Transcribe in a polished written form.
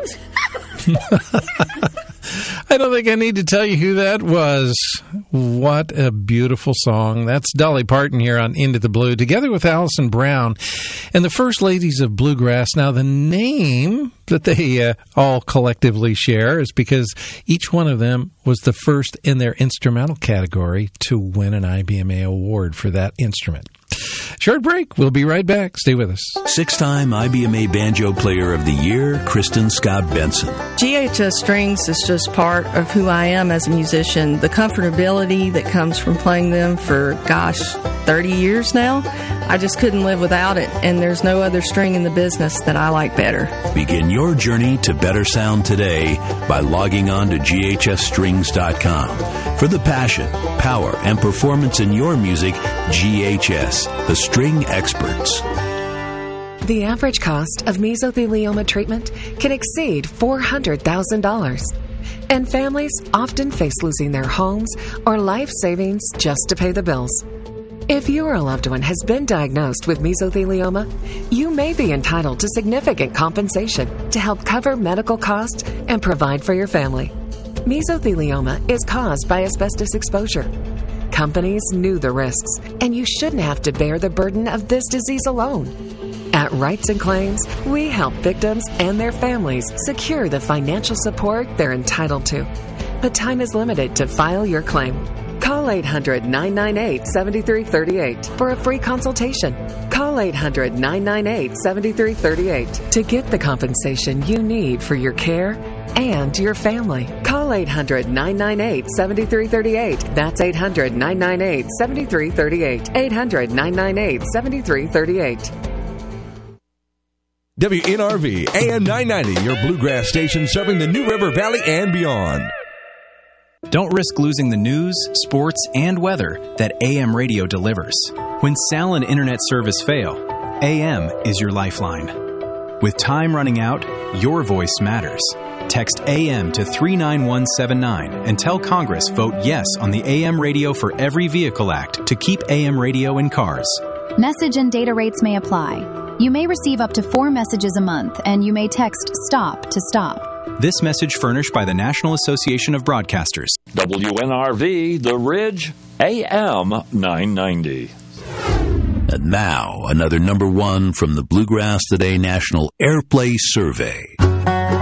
songs? I don't think I need to tell you who that was. What a beautiful song. That's Dolly Parton here on Into the Blue, together with Alison Brown and the First Ladies of Bluegrass. Now, the name that they all collectively share is because each one of them was the first in their instrumental category to win an IBMA award for that instrument. Short break. We'll be right back. Stay with us. 6-time IBMA Banjo Player of the Year, Kristen Scott Benson. GHS Strings is just part of who I am as a musician. The comfortability that comes from playing them for, 30 years now, I just couldn't live without it, and there's no other string in the business that I like better. Begin your journey to better sound today by logging on to ghsstrings.com. For the passion, power, and performance in your music, GHS, the string experts. The average cost of mesothelioma treatment can exceed $400,000. And families often face losing their homes or life savings just to pay the bills. If you or a loved one has been diagnosed with mesothelioma, you may be entitled to significant compensation to help cover medical costs and provide for your family. Mesothelioma is caused by asbestos exposure. Companies knew the risks, and you shouldn't have to bear the burden of this disease alone. At Rights and Claims, we help victims and their families secure the financial support they're entitled to. But time is limited to file your claim. Call 800-998-7338 for a free consultation. Call 800-998-7338 to get the compensation you need for your care and your family. Call 800-998-7338. That's 800-998-7338. 800-998-7338. WNRV AM 990, your bluegrass station serving the New River Valley and beyond. Don't risk losing the news, sports, and weather that AM radio delivers. When cell and internet service fail, AM is your lifeline. With time running out, your voice matters. Text AM to 39179 and tell Congress vote yes on the AM Radio for Every Vehicle Act to keep AM radio in cars. Message and data rates may apply. You may receive up to 4 messages a month, and you may text STOP to stop. This message furnished by the National Association of Broadcasters. WNRV, The Ridge, AM 990. And now, another number one from the Bluegrass Today National Airplay Survey.